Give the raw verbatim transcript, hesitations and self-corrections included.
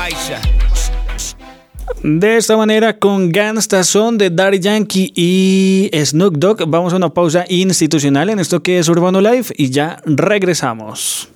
Paisa. De esta manera, con Gangsta Son de Daddy Yankee y Snoop Dogg, vamos a una pausa institucional en esto que es Urbano Live y ya regresamos.